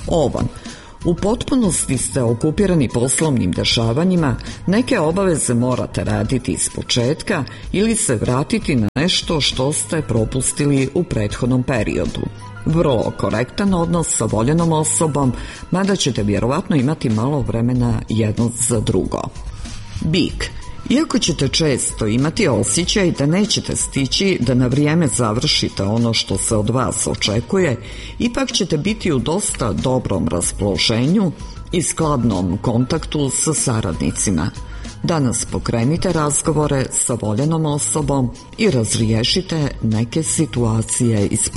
Ovan. U potpunosti ste okupirani poslovnim dešavanjima, neke obaveze morate raditi iz početka ili se vratiti na nešto što ste propustili u prethodnom periodu. Vrlo korektan odnos sa voljenom osobom, mada ćete vjerovatno imati malo vremena jedno za drugo. Bik. Iako ćete često imati osjećaj da nećete stići da na vrijeme završite ono što se od vas očekuje, ipak ćete biti u dosta dobrom raspoloženju i skladnom kontaktu sa saradnicima. Danas pokrenite razgovore sa voljenom osobom i razriješite neke situacije iz